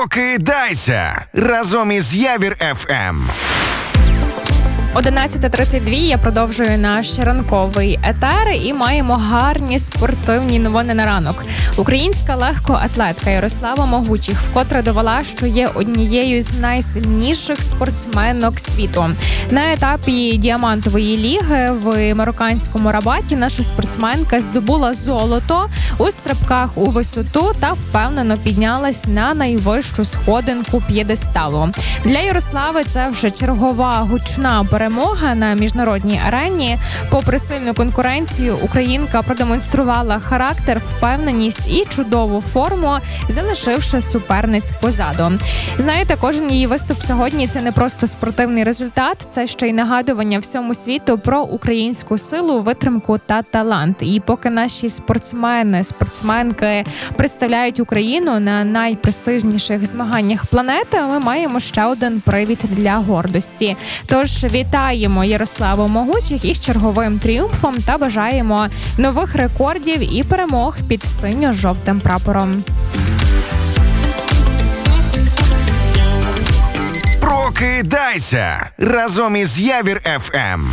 Прокидайся разом із Явір ФМ. 11:32 я продовжую наш ранковий етер і маємо гарні спортивні новини на ранок. Українська легкоатлетка Ярослава Могучих вкотре довела, що є однією з найсильніших спортсменок світу. На етапі діамантової ліги в марокканському Рабаті наша спортсменка здобула золото у стрибках у висоту та впевнено піднялась на найвищу сходинку п'єдесталу. Для Ярослави це вже чергова гучна перемога на міжнародній арені. Попри сильну конкуренцію, українка продемонструвала характер, впевненість і чудову форму, залишивши суперниць позаду. Знаєте, кожен її виступ сьогодні – це не просто спортивний результат, це ще й нагадування всьому світу про українську силу, витримку та талант. І поки наші спортсменки представляють Україну на найпрестижніших змаганнях планети, ми маємо ще один привід для гордості. Тож вітаємо Ярославу Могучих із черговим тріумфом та бажаємо нових рекордів і перемог під синьо-жовтим прапором. Прокидайся разом із Явір ФМ.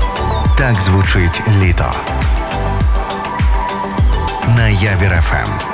Так звучить літо на Явір ФМ.